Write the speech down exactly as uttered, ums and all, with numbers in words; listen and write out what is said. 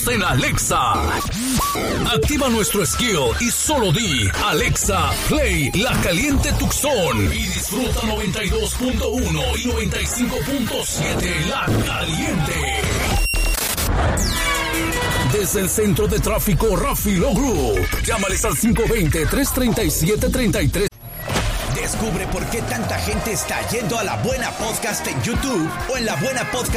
En Alexa. Activa nuestro skill y solo di Alexa, play La Caliente Tucson y disfruta noventa y dos punto uno y noventa y cinco punto siete La Caliente. Desde el centro de tráfico Rafi Lo Group. Llámales al cinco dos cero, tres tres siete, tres tres. Descubre por qué tanta gente está yendo a La Buena Podcast en YouTube o en La Buena Podcast